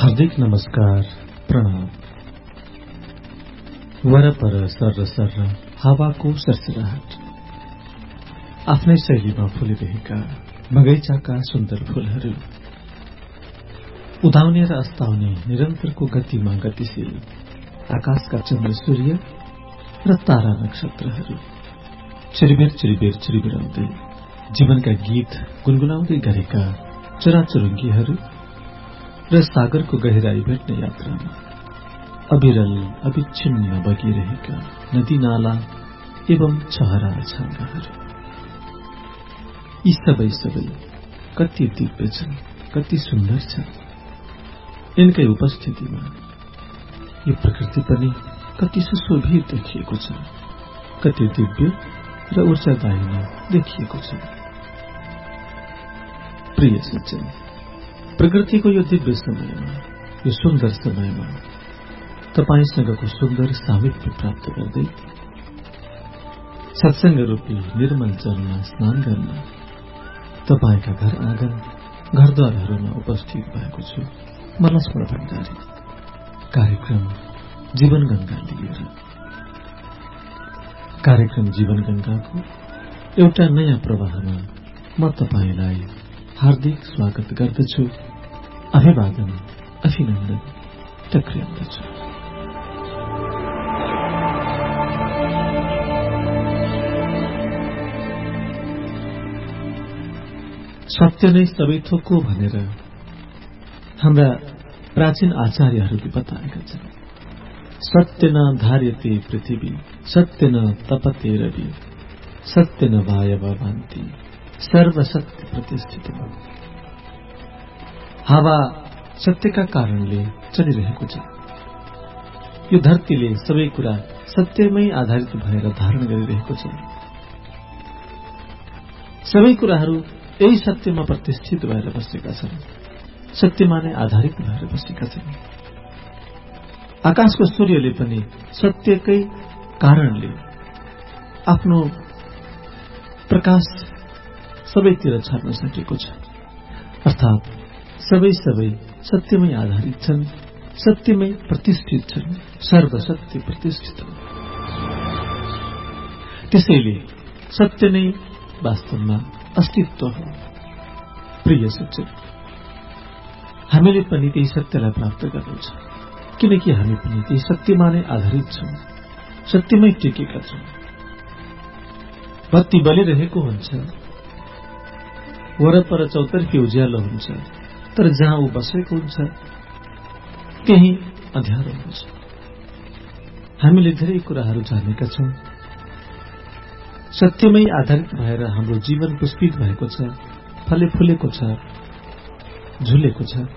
हार्दिक नमस्कार, प्रणाम। वरपर सर्र सर्र हावाको सरसराहट, आफ्नै शैलीमा फुलिरहेका बगैँचाका सुन्दर फूलहरू, उदाउने र अस्ताउने निरन्तरको गतिमा गतिशील आकाशका चन्द्र सूर्य र तारा नक्षत्रहरू, चिरबिर चिरबिराउँदै जीवनका गीत गुनगुनाउँदै गरेका चराचुरुङ्गीहरू र सागरको गहिराई भेट्ने यात्रामा अविरल अविच्छिन्न बगिरहेका नदी नाला एवं छहरा छाँगाहरू, यी सबै कति दिव्य छन्, कति सुन्दर छन्। यिनकै उपस्थितिमा यो प्रकृति पनि कति सुशोभित देखिएको छ, कति दिव्य र ऊर्जादायी देखिएको छ। प्रिय सज्जन, प्रकृतिको यो दिव्य समयमा, यो सुन्दर समयमा तपाईसँगको सुन्दर सामिप्य प्राप्त गर्दै सत्संग रूपी निर्मल जलमा स्नान गर्न तपाईका घर आँगन घरद्वारहरूमा उपस्थित भएको छु म लक्ष्मण भण्डारी, कार्यक्रम जीवन गंगा लिएर। कार्यक्रम जीवन गंगाको एउटा नयाँ प्रवाहमा म तपाईलाई हार्दिक स्वागत गर्दछु, अभिवादन अभिनन्दन टक्र्याउँदछु। सत्य नै सबै थोक हो भनेर हाम्रा प्राचीन आचार्यहरूले बताएका छन्। सत्य न धार्यते पृथ्वी, सत्य न तपते रवि, सत्य न वायव भान्ति, सर्वसत्य प्रतिष्ठित। हावा सत्यका कारणले चलिरहेको छ। यो धरतीले सबै कुरा सत्यमै आधारित भएर धारण गरिरहेको छ। सबै कुराहरू यही सत्यमा प्रतिष्ठित भएर बसेका छन्, सत्यमा नै आधारित भएर बसेका छन्। आकाशको सूर्यले पनि सत्यकै कारणले आफ्नो प्रकाश सबैतिर छर्न सकेको छ। अर्थात् सबै सत्यमै आधारित छन्, सत्यमै प्रतिष्ठित छन्, सर्वसत्य प्रतिष्ठित। त्यसैले सत्य नै वास्तवमा अस्तित्व हो। प्रिय सज्जन, हामीले पनि त्यही सत्यलाई प्राप्त गर्नु छ, किनकि हामी पनि त्यही सत्यमा नै आधारित छौं, सत्यमै टिकेका छौं। बत्ती बलिरहेको हुन्छ, वरपर चौतर्फी उज्यालो हुन्छ, तर जहाँ ऊ बसेको हुन्छ त्यही अँध्यारो हुन्छ। हामीले धेरै कुराहरू जानेका छौं, सत्यमै आधारित भएर हाम्रो जीवन पुष्पित भएको छ, फले फुलेको छ, झुलेको छ।